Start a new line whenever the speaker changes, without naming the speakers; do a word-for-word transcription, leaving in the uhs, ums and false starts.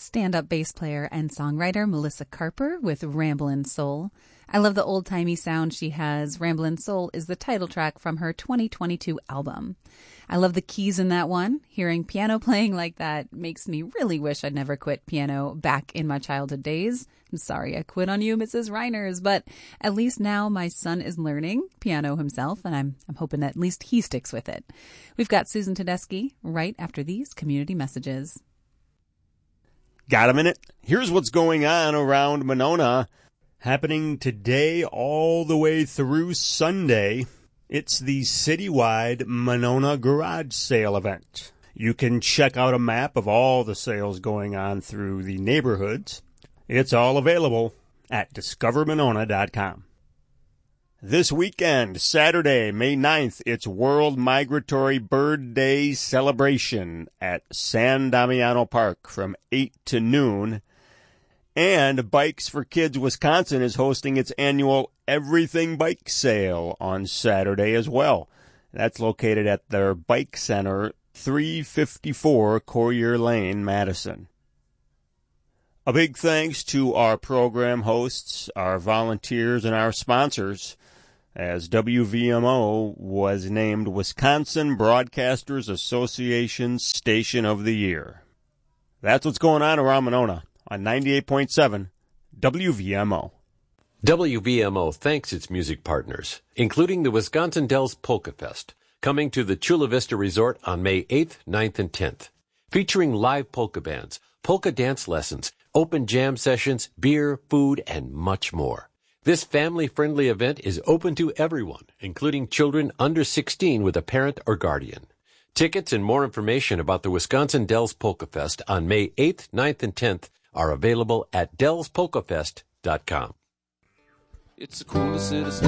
stand-up bass player and songwriter Melissa Carper with Ramblin' Soul. I love the old-timey sound she has. Ramblin' Soul is the title track from her twenty twenty-two album. I love the keys in that one. Hearing piano playing like that makes me really wish I'd never quit piano back in my childhood days. I'm sorry I quit on you, Missus Reiners, but at least now my son is learning piano himself, and I'm I'm hoping that at least he sticks with it. We've got Susan Tedeschi right after these community messages.
Got a minute? Here's what's going on around Monona. Happening today all the way through Sunday. It's the citywide Monona Garage Sale event. You can check out a map of all the sales going on through the neighborhoods. It's all available at discover monona dot com. This weekend, Saturday, May ninth, it's World Migratory Bird Day celebration at San Damiano Park from eight to noon. And Bikes for Kids Wisconsin is hosting its annual Everything Bike Sale on Saturday as well. That's located at their Bike Center, three fifty-four Courier Lane, Madison. A big thanks to our program hosts, our volunteers, and our sponsors, as W V M O was named Wisconsin Broadcasters Association Station of the Year. That's what's going on around Monona on ninety-eight point seven W V M O.
W V M O thanks its music partners, including the Wisconsin Dells Polka Fest, coming to the Chula Vista Resort on May eighth, ninth, and tenth, featuring live polka bands, polka dance lessons, open jam sessions, beer, food, and much more. This family-friendly event is open to everyone, including children under sixteen with a parent or guardian. Tickets and more information about the Wisconsin Dells Polka Fest on May eighth, ninth, and tenth are available at dells polka fest dot com.
It's the coolest city.